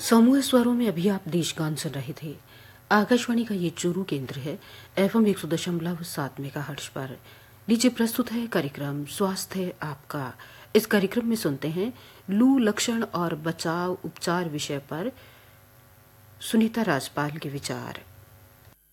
समूह स्वरों में अभी आप देशगान सुन रहे थे। आकाशवाणी का ये चूरू केंद्र है। एफएम 100.7 मेगाहर्ट्ज पर। नीचे प्रस्तुत है कार्यक्रम स्वास्थ्य आपका। इस कार्यक्रम में सुनते हैं लू लक्षण और बचाव उपचार विषय पर सुनीता राजपाल के विचार।